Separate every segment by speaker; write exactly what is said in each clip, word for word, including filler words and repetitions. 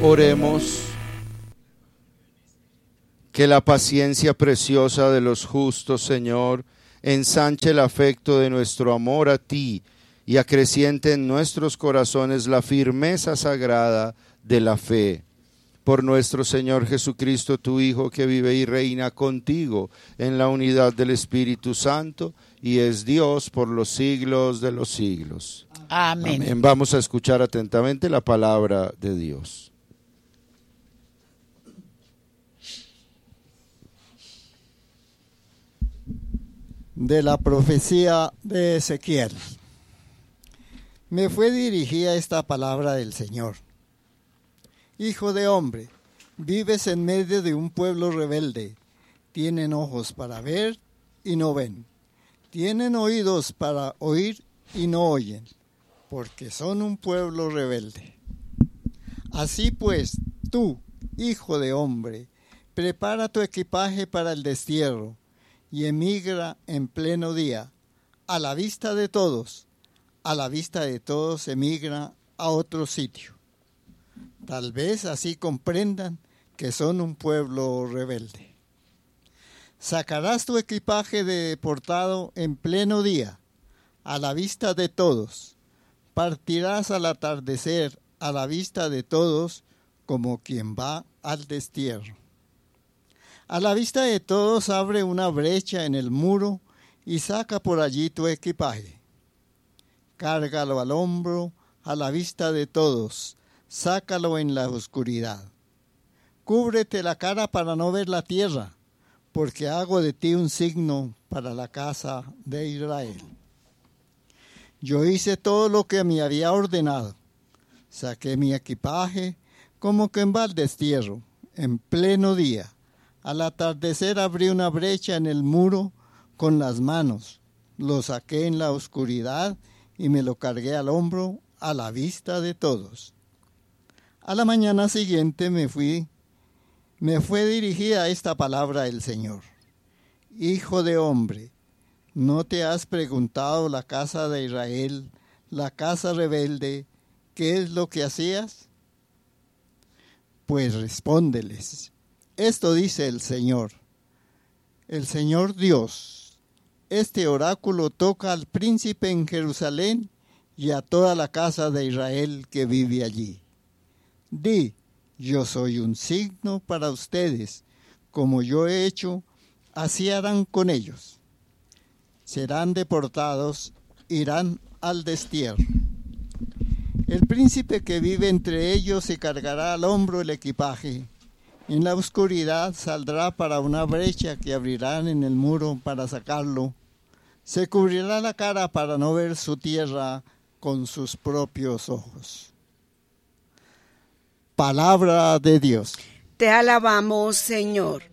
Speaker 1: Oremos. Que la paciencia preciosa de los justos, Señor, ensanche el afecto de nuestro amor a ti y acreciente en nuestros corazones la firmeza sagrada de la fe. Por nuestro Señor Jesucristo, tu Hijo, que vive y reina contigo en la unidad del Espíritu Santo y es Dios por los siglos de los siglos.
Speaker 2: Amén.
Speaker 1: Amén. Vamos a escuchar atentamente la palabra de Dios.
Speaker 3: De la profecía de Ezequiel. Me fue dirigida esta palabra del Señor. Hijo de hombre, vives en medio de un pueblo rebelde. Tienen ojos para ver y no ven. Tienen oídos para oír y no oyen, porque son un pueblo rebelde. Así pues, tú, hijo de hombre, prepara tu equipaje para el destierro y emigra en pleno día, a la vista de todos, a la vista de todos emigra a otro sitio. Tal vez así comprendan que son un pueblo rebelde. Sacarás tu equipaje de deportado en pleno día, a la vista de todos. Partirás al atardecer a la vista de todos como quien va al destierro. A la vista de todos abre una brecha en el muro y saca por allí tu equipaje. Cárgalo al hombro a la vista de todos, sácalo en la oscuridad. Cúbrete la cara para no ver la tierra, porque hago de ti un signo para la casa de Israel. Yo hice todo lo que me había ordenado. Saqué mi equipaje como quien va al destierro, en pleno día. Al atardecer abrí una brecha en el muro con las manos, lo saqué en la oscuridad y me lo cargué al hombro a la vista de todos. A la mañana siguiente me fui, me fue dirigida esta palabra del Señor. Hijo de hombre, ¿no te has preguntado la casa de Israel, la casa rebelde, qué es lo que hacías? Pues respóndeles. Esto dice el Señor, el Señor Dios. Este oráculo toca al príncipe en Jerusalén y a toda la casa de Israel que vive allí. Di, yo soy un signo para ustedes, como yo he hecho, así harán con ellos. Serán deportados, irán al destierro. El príncipe que vive entre ellos se cargará al hombro el equipaje. En la oscuridad saldrá para una brecha que abrirán en el muro para sacarlo. Se cubrirá la cara para no ver su tierra con sus propios ojos. Palabra de Dios.
Speaker 2: Te alabamos, Señor.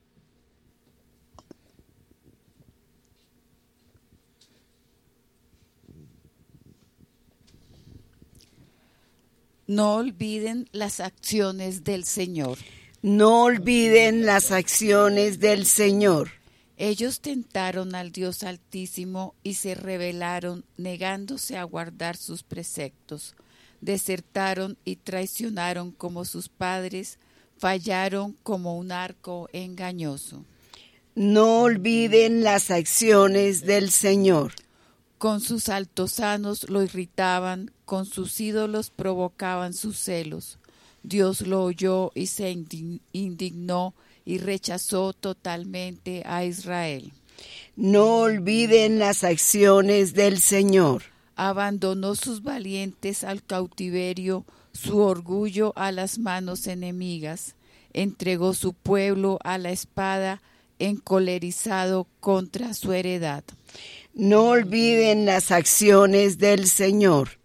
Speaker 4: No olviden las acciones del Señor.
Speaker 2: No olviden las acciones del Señor.
Speaker 4: Ellos tentaron al Dios Altísimo y se rebelaron, negándose a guardar sus preceptos. Desertaron y traicionaron como sus padres, fallaron como un arco engañoso.
Speaker 2: No olviden las acciones del Señor.
Speaker 4: Con sus altosanos lo irritaban, con sus ídolos provocaban sus celos. Dios lo oyó y se indignó y rechazó totalmente a Israel.
Speaker 2: No olviden las acciones del Señor.
Speaker 4: Abandonó sus valientes al cautiverio, su orgullo a las manos enemigas. Entregó su pueblo a la espada, encolerizado contra su heredad.
Speaker 2: No olviden las acciones del Señor.